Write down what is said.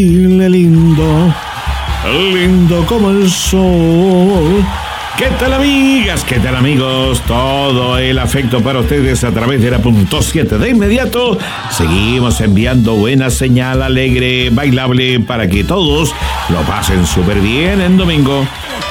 lindo, lindo como el sol. ¿Qué tal, amigas? ¿Qué tal, amigos? Todo el afecto para ustedes a través de la punto 7. De inmediato seguimos enviando buena señal, alegre, bailable, para que todos lo pasen súper bien en domingo.